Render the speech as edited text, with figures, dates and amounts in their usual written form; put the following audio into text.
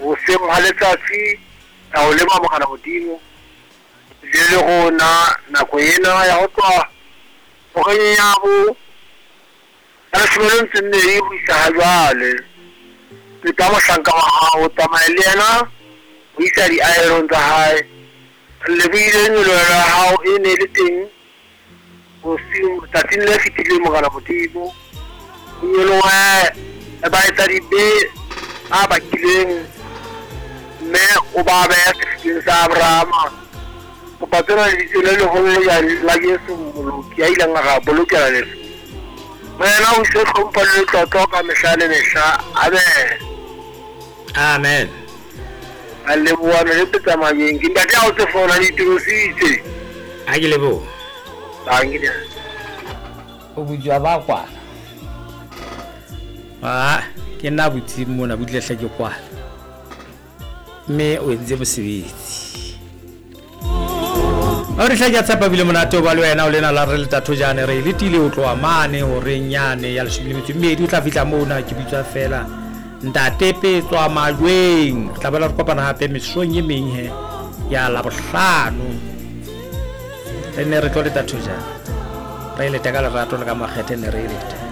o se mo haletsatsi a o lema mogala godimo le gona nako ena ya go tloa bogeng ya go a semelong tsenne e go isa ga jwale ke tla mohlanka wa gago tsamaya le yena go isa di-iron tsa gae lebile nyolo ya gago e ne le teng tsatsing le fetileng mogala godimo o nyologe ba etsa dipe a bakileng mme o ba beya sefileng sa abrahama o patsena lebitso le legolo la Jesu moloki ya ileng a ga bolokela leso wena o ise tlhompha le tlotlo ka mehla le mehla amen amen a leboa me le petsamayeng ke ntate a o tse fona ditiro se itse a ke leboa o bujwa ba kwana ke nna botsi mona bo tlehla ke kwana mme o entse mosebetsi a re tla ke tsapa bile monate o ba le wena o lena la re le tatho jane re le tile o tloa mane hore nyane ya leshubilemetso mmedi o tla fitla mona ke bitswa fela ntate petswa majweng tla bela re kopana hape mesong e meng he ya la bohlano re ne re tlo le tatho jane re le taka lerato le ka makgethe ne re le